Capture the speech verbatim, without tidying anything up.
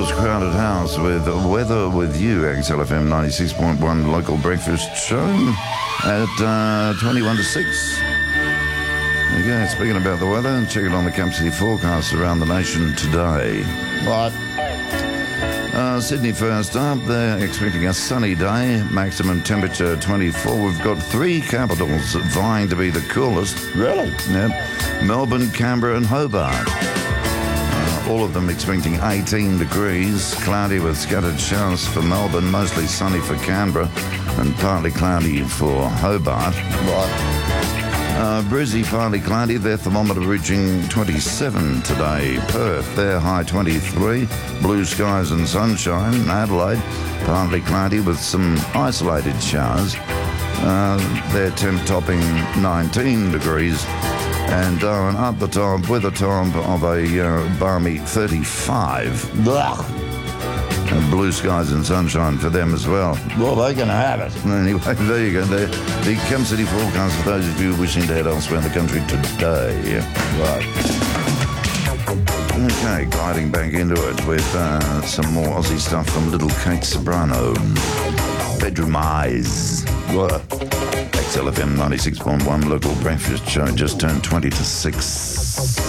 Melba's Crowded House with Weather With You, X L F M ninety-six point one local breakfast show at uh, twenty-one to six. Okay, speaking about the weather, check it on the Camp City forecast around the nation today. Right. Uh, Sydney first up, they're expecting a sunny day, maximum temperature twenty-four. We've got three capitals vying to be the coolest. Really? Yep. Melbourne, Canberra and Hobart. Uh, all of them expecting eighteen degrees, cloudy with scattered showers for Melbourne, mostly sunny for Canberra and partly cloudy for Hobart. Right. Uh, Brizzy, partly cloudy, their thermometer reaching twenty-seven today. Perth, their high twenty-three. Blue skies and sunshine. Adelaide, partly cloudy with some isolated showers. Uh, their temp topping nineteen degrees. And Darwin up the top with a top of a uh, balmy thirty-five. Ugh. And blue skies and sunshine for them as well. Well, they can have it. Anyway, there you go. The, the Camp City forecast for those of you wishing to head elsewhere in the country today. Right. Okay, gliding back into it with uh, some more Aussie stuff from little Kate Sobrano. Bedroom Eyes. Right. X L F M ninety-six point one local breakfast show just turned twenty to six.